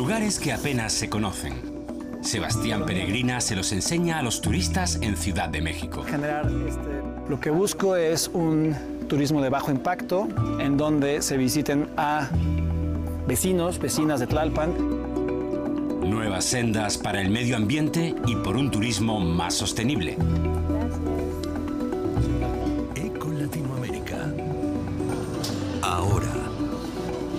Lugares que apenas se conocen. Sebastián Peregrina se los enseña a los turistas en Ciudad de México. Lo que busco es un turismo de bajo impacto, en donde se visiten a vecinos, vecinas de Tlalpan. Nuevas sendas para el medio ambiente y por un turismo más sostenible.